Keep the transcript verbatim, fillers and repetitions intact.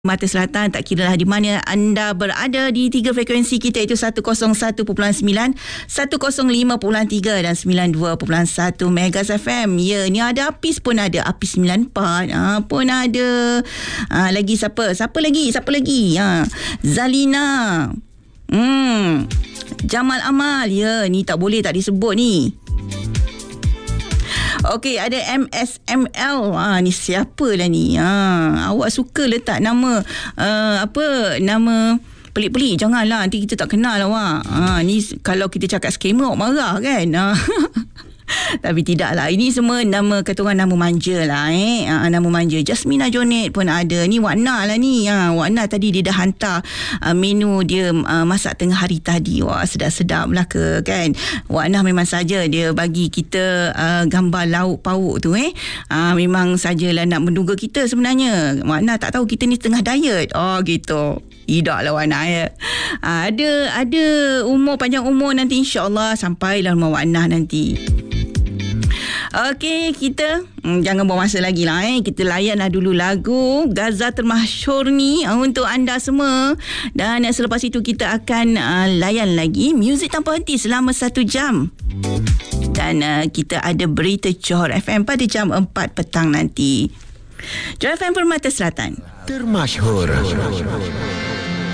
Mata Selatan, tak kiralah di mana anda berada, di tiga frekuensi kita, iaitu seratus satu perpuluhan sembilan, seratus lima perpuluhan tiga dan sembilan puluh dua perpuluhan satu Megas F M. Ya, ni ada Apis pun ada, Apis sembilan puluh empat ha, pun ada. Ha, lagi siapa? Siapa lagi? Siapa lagi? Ha, Zalina. Hmm. Jamal Amal. Ya, ni tak boleh tak disebut ni. Okey, ada M S M L. Ha, ni siapalah ni? Ha, awak suka letak nama uh, apa nama pelik-pelik, janganlah, nanti kita tak kenal awak. Ha, ni kalau kita cakap scammer awak marah kan? Ha. Tapi tidaklah, ini semua nama, kata orang, nama manja lah eh. Ha, nama manja. Jasmina Jonet pun ada. Ni Wak Na lah ni. Ha, Wak Na tadi dia dah hantar uh, menu dia uh, masak tengah hari tadi. Wah, sedap-sedap lah ke kan. Wak Na memang saja dia bagi kita uh, gambar lauk pauk tu eh. Ha, memang sajalah nak menduga kita sebenarnya. Wak Na tak tahu kita ni tengah diet. Oh gitu. Tidak lah Wak Na ya. Ha, ada, ada umur, panjang umur nanti, insyaAllah sampailah rumah Wak Na nanti. Okey, kita hmm, jangan buang masa lagi lah eh. Kita layanlah dulu lagu Gaza Termasyhur ni uh, untuk anda semua. Dan uh, selepas itu kita akan uh, layan lagi muzik tanpa henti selama satu jam. Dan uh, kita ada berita Johor F M pada jam empat petang nanti. Johor F M Permata Selatan Termasyhur.